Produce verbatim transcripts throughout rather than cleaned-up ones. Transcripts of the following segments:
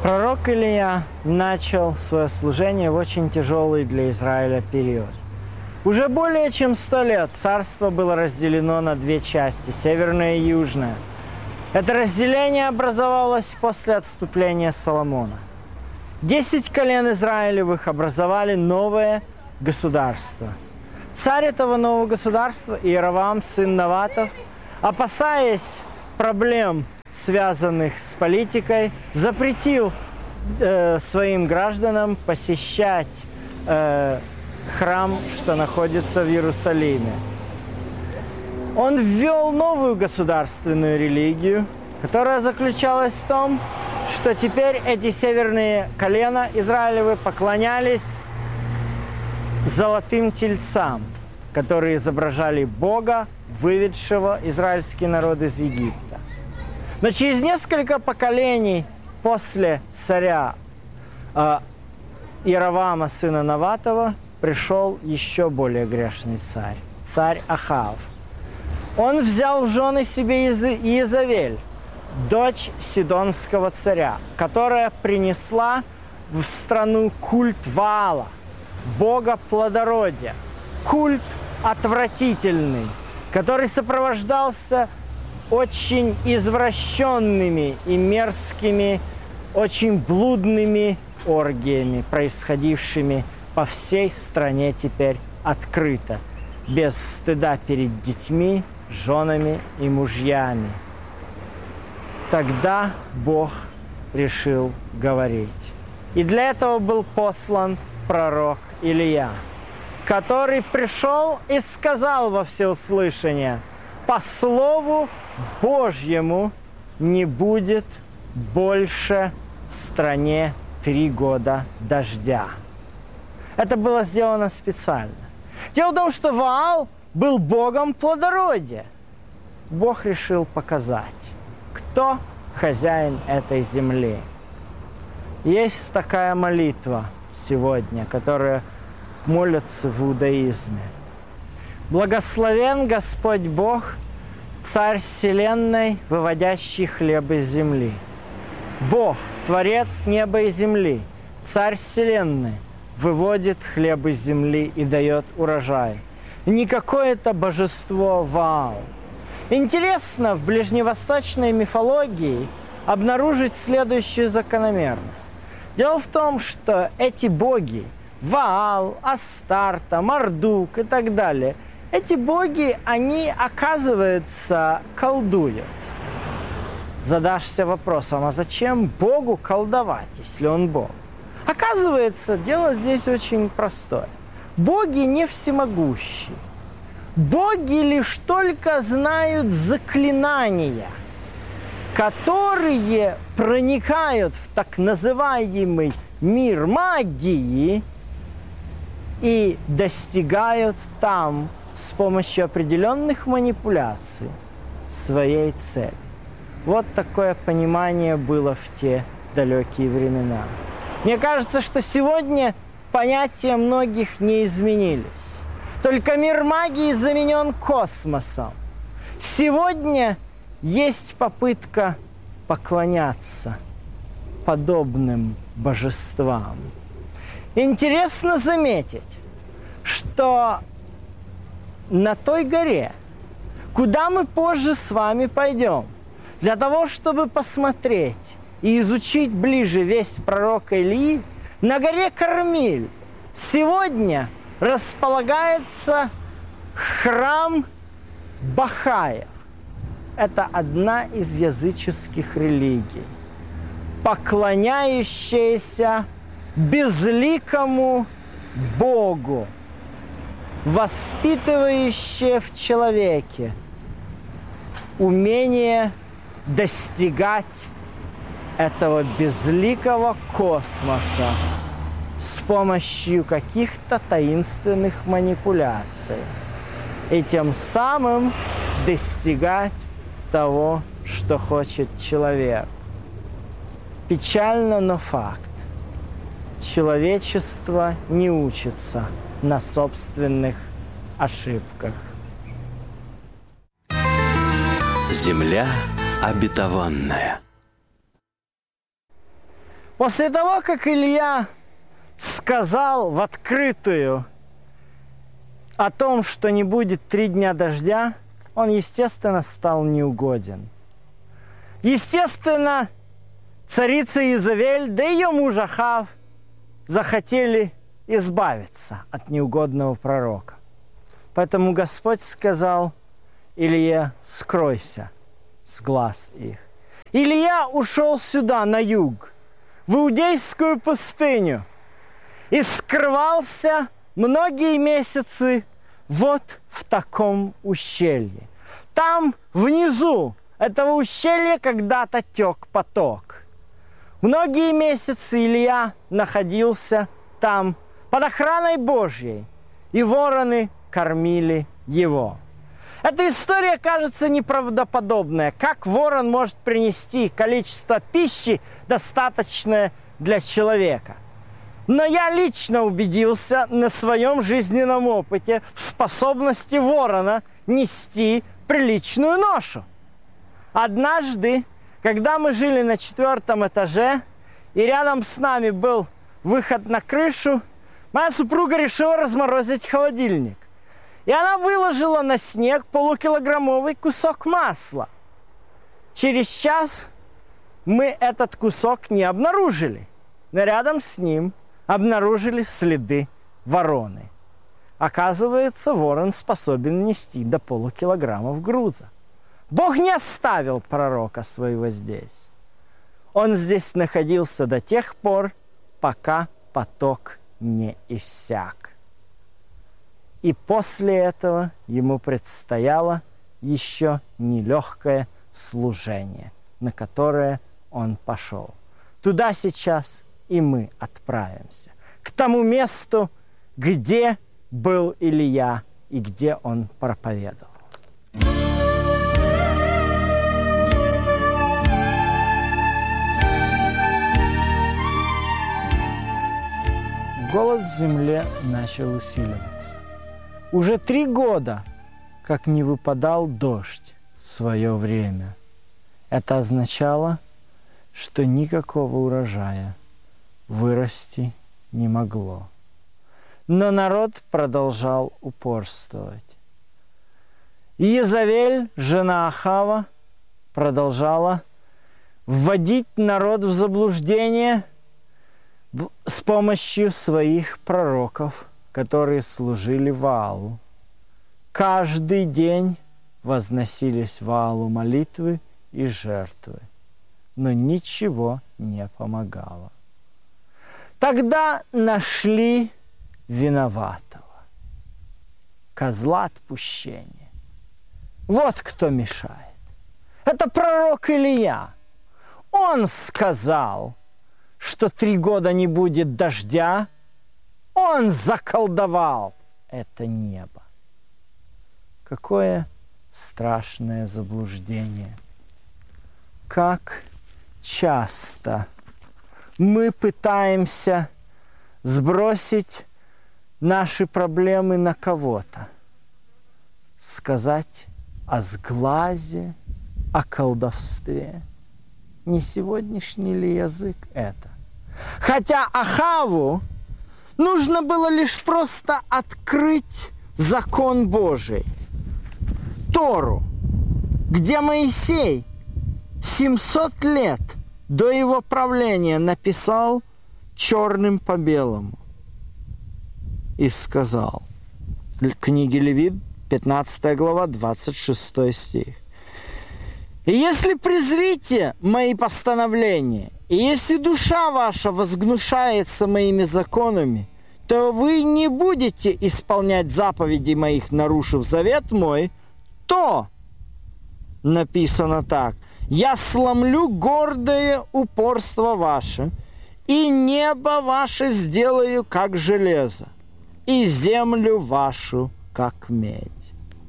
Пророк Илия начал свое служение в очень тяжелый для Израиля период. Уже более чем сто лет царство было разделено на две части – северное и южное. Это разделение образовалось после отступления Соломона. Десять колен Израилевых образовали новое государство. Царь этого нового государства, Иеровоам, сын Наватов, опасаясь проблем, связанных с политикой, запретил э, своим гражданам посещать э, храм, что находится в Иерусалиме. Он ввел новую государственную религию, которая заключалась в том, что теперь эти северные колена Израилевы поклонялись золотым тельцам, которые изображали Бога, выведшего израильский народ из Египта. Но через несколько поколений после царя э, Иеровоама, сына Наватова, пришел еще более грешный царь, царь Ахав. Он взял в жены себе Иезавель, дочь сидонского царя, которая принесла в страну культ Ваала, бога плодородия, культ отвратительный, который сопровождался очень извращенными и мерзкими, очень блудными оргиями, происходившими по всей стране теперь открыто, без стыда перед детьми, женами и мужьями. Тогда Бог решил говорить. И для этого был послан пророк Илия, который пришел и сказал во всеуслышание: по слову Божьему не будет больше в стране три года дождя. Это было сделано специально. Дело в том, что Ваал был богом плодородия. Бог решил показать, кто хозяин этой земли. Есть такая молитва сегодня, которая молятся в иудаизме. «Благословен Господь Бог, Царь вселенной, выводящий хлеб из земли. Бог, Творец неба и земли, Царь вселенной, выводит хлеб из земли и дает урожай. Не какое-то божество Ваал». Интересно в ближневосточной мифологии обнаружить следующую закономерность. Дело в том, что эти боги, Ваал, Астарта, Мардук и так далее, эти боги, они, оказывается, колдуют. Задашься вопросом, а зачем Богу колдовать, если он Бог? Оказывается, дело здесь очень простое. Боги не всемогущие. Боги лишь только знают заклинания, которые проникают в так называемый мир магии и достигают там с помощью определенных манипуляций своей цели. Вот такое понимание было в те далекие времена. Мне кажется, что сегодня понятия многих не изменились. Только мир магии заменен космосом. Сегодня есть попытка поклоняться подобным божествам. Интересно заметить, что на той горе, куда мы позже с вами пойдем, для того, чтобы посмотреть и изучить ближе весть пророка Илии, на горе Кармиль сегодня располагается храм Бахаев. Это одна из языческих религий, поклоняющаяся безликому Богу, воспитывающая в человеке умение достигать этого безликого космоса с помощью каких-то таинственных манипуляций и тем самым достигать того, что хочет человек. Печально, но факт. Человечество не учится на собственных ошибках. Земля обетованная. После того, как Илья сказал в открытую о том, что не будет три дня дождя, он, естественно, стал неугоден. Естественно, царица Иезавель, да и ее муж Ахав захотели избавиться от неугодного пророка. Поэтому Господь сказал Илье: скройся с глаз их. Илья ушел сюда, на юг, в Иудейскую пустыню, и скрывался многие месяцы вот в таком ущелье. Там внизу этого ущелья когда-то тек поток. Многие месяцы Илья находился там под охраной Божьей, и вороны кормили его. Эта история кажется неправдоподобная. Как ворон может принести количество пищи, достаточное для человека? Но я лично убедился на своем жизненном опыте в способности ворона нести приличную ношу. Однажды, когда мы жили на четвертом этаже, и рядом с нами был выход на крышу, моя супруга решила разморозить холодильник. И она выложила на снег полукилограммовый кусок масла. Через час мы этот кусок не обнаружили, но рядом с ним обнаружили следы вороны. Оказывается, ворон способен нести до полукилограммов груза. Бог не оставил пророка своего здесь. Он здесь находился до тех пор, пока поток не иссяк. И после этого ему предстояло еще нелегкое служение, на которое он пошел. Туда сейчас и мы отправимся, к тому месту, где был Илья и где он проповедовал. Голод в земле начал усиливаться. Уже три года, как не выпадал дождь в свое время. Это означало, что никакого урожая вырасти не могло. Но народ продолжал упорствовать. Иезавель, жена Ахава, продолжала вводить народ в заблуждение с помощью своих пророков, которые служили Ваалу. Каждый день возносились Ваалу молитвы и жертвы, но ничего не помогало. Тогда нашли виноватого, козла отпущения. Вот кто мешает. Это пророк Илья. Он сказал, что три года не будет дождя. Он заколдовал это небо. Какое страшное заблуждение. Как часто мы пытаемся сбросить наши проблемы на кого-то. Сказать о сглазе, о колдовстве. Не сегодняшний ли язык это? Хотя Ахаву нужно было лишь просто открыть закон Божий, Тору, где Моисей семьсот лет до его правления написал черным по белому и сказал, книги Левит, пятнадцатая глава, двадцать шестой стих. «И если презрите мои постановления, и если душа ваша возгнушается моими законами, то вы не будете исполнять заповеди моих, нарушив завет мой, то, написано так, я сломлю гордое упорство ваше, и небо ваше сделаю, как железо, и землю вашу, как медь».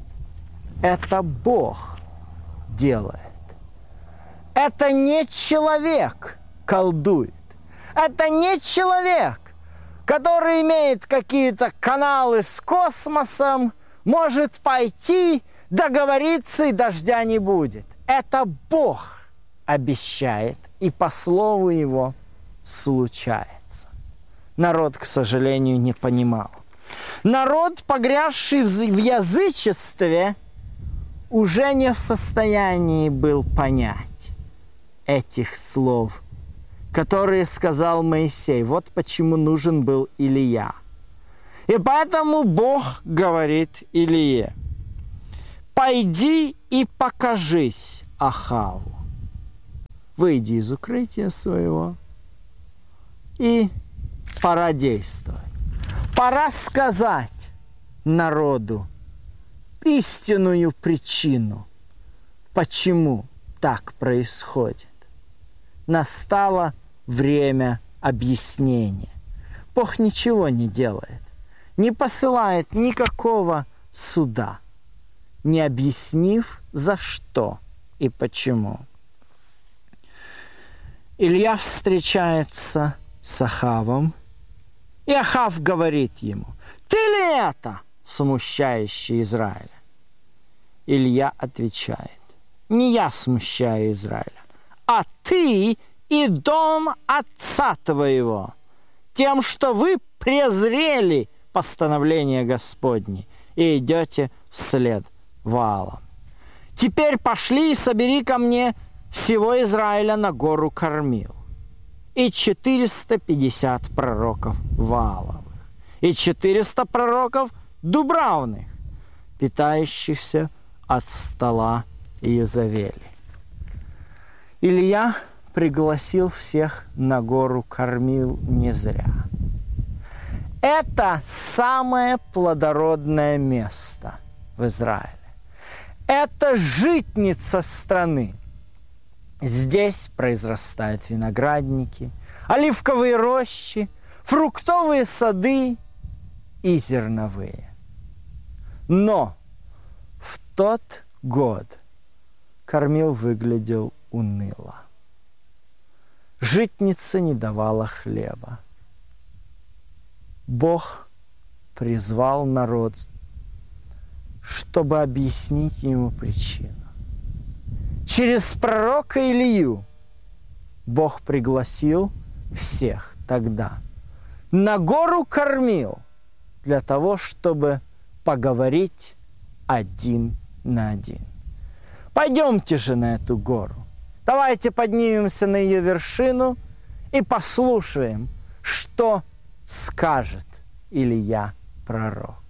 Это Бог делает. Это не человек колдует. Это не человек, который имеет какие-то каналы с космосом, может пойти, договориться, и дождя не будет. Это Бог обещает, и по слову Его случается. Народ, к сожалению, не понимал. Народ, погрязший в язычестве, уже не в состоянии был понять этих слов, которые сказал Моисей. Вот почему нужен был Илия. И поэтому Бог говорит Илие: «Пойди и покажись Ахаву. Выйди из укрытия своего, и пора действовать. Пора сказать народу истинную причину, почему так происходит. Настало время объяснения». Бог ничего не делает, не посылает никакого суда, не объяснив, за что и почему. Илья встречается с Ахавом, и Ахав говорит ему: «Ты ли это, смущающий Израиля?» Илья отвечает: «Не я смущаю Израиля, а ты и дом отца твоего, тем, что вы презрели постановление Господне и идете вслед Ваалам. Теперь пошли и собери ко мне всего Израиля на гору Кармил, и четыреста пятьдесят пророков Вааловых, и четыреста пророков Дубравных, питающихся от стола Иезавели». Илья пригласил всех на гору Кармил не зря. Это самое плодородное место в Израиле. Это житница страны. Здесь произрастают виноградники, оливковые рощи, фруктовые сады и зерновые. Но в тот год Кармил выглядел уныло. Житница не давала хлеба. Бог призвал народ, чтобы объяснить ему причину. Через пророка Илью Бог пригласил всех тогда на гору Кармил для того, чтобы поговорить один на один. Пойдемте же на эту гору. Давайте поднимемся на ее вершину и послушаем, что скажет Илия пророк.